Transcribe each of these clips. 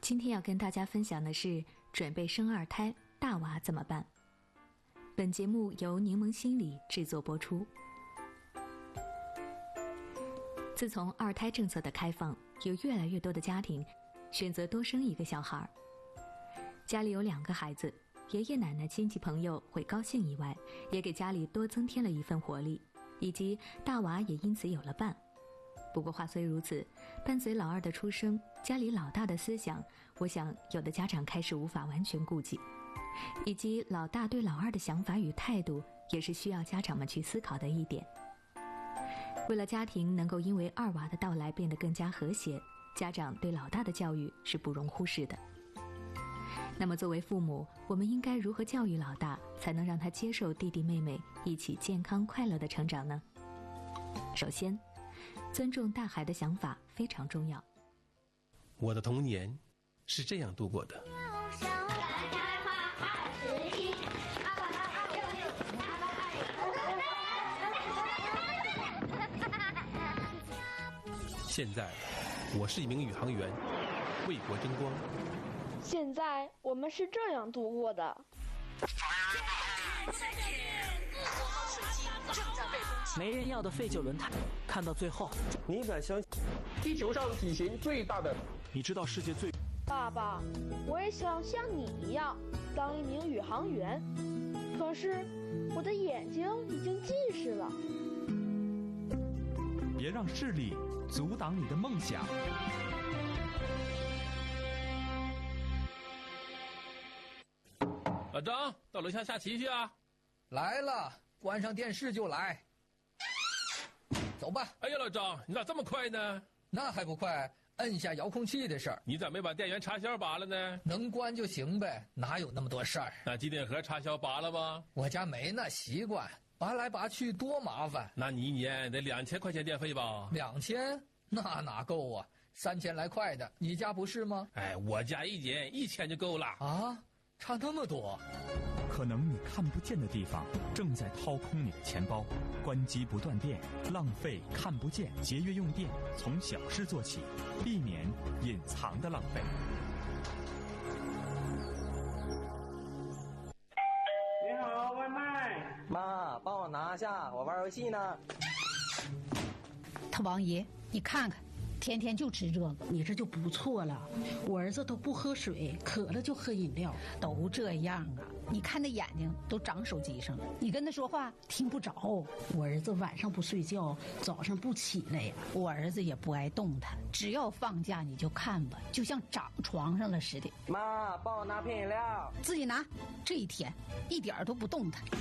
今天要跟大家分享的是准备生二胎，大娃怎么办？本节目由柠檬心理制作播出。自从二胎政策的开放，有越来越多的家庭选择多生一个小孩。家里有2个孩子，爷爷奶奶亲戚朋友会高兴以外，也给家里多增添了一份活力，以及大娃也因此有了伴。不过话虽如此，伴随老二的出生，家里老大的思想，我想有的家长开始无法完全顾及，以及老大对老二的想法与态度，也是需要家长们去思考的一点。为了家庭能够因为二娃的到来变得更加和谐，家长对老大的教育是不容忽视的。那么作为父母，我们应该如何教育老大，才能让他接受弟弟妹妹一起健康快乐的成长呢？首先，尊重大孩的想法非常重要。 我的童年是这样度过的。现在，我是一名宇航员，为国争光。 现在我们是这样度过的。 没人要的废旧轮胎，看到最后， 你敢相信地球上体型最大的？ 你知道世界最…… 爸爸，我也想像你一样当一名宇航员，可是我的眼睛已经近视了。 别让视力阻挡你的梦想。 老张，到楼下下棋去啊！ 来了，关上电视就来。走吧。 哎呀，老张，你咋这么快呢？ 那还不快，摁下遥控器的事儿。 你咋没把电源插销拔了呢？ 能关就行呗，哪有那么多事儿？ 那机顶盒插销拔了吗？ 我家没那习惯，拔来拔去多麻烦。 那你一年得2000块钱电费吧 ？2000？那哪够啊？3000来块的，你家不是吗？ 哎，我家一年1000就够了。 啊，差那么多？ 可能你看不见的地方正在掏空你的钱包。关机不断电，浪费看不见，节约用电，从小事做起，避免隐藏的浪费。 你好，外卖。 妈，帮我拿下，我玩游戏呢。 他王爷，你看看，天天就吃这个， 你这就不错了。我儿子都不喝水，渴了就喝饮料， 都这样啊。你看那眼睛都长手机上了，你跟他说话听不着。 我儿子晚上不睡觉，早上不起来呀。 我儿子也不爱动弹，只要放假你就看吧，就像长床上了似的。 妈，帮我拿瓶饮料。 自己拿。这一天一点都不动弹。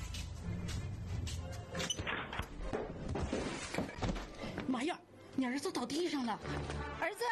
妈呀，你儿子倒地上了！ 儿子！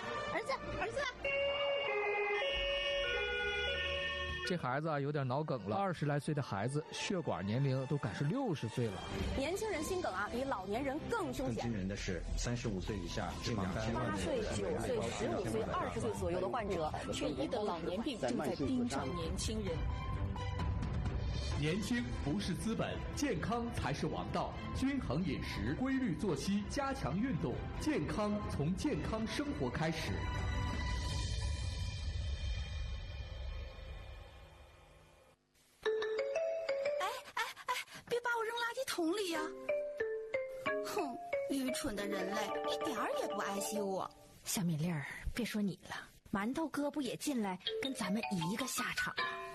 这孩子啊有点脑梗了，20来岁的孩子血管年龄都赶是60岁了。 年轻人心梗啊，比老年人更凶险。 更惊人的是，35岁以下这 8岁、9岁、15岁、20岁左右的患者，却疑得老年病正在盯上年轻人。 年轻不是资本，健康才是王道。均衡饮食，规律作息，加强运动，健康从健康生活开始。 别把我扔垃圾桶里呀！哼，愚蠢的人类，一点儿也不爱惜我。 小米粒儿，别说你了，馒头哥不也进来跟咱们一个下场吗？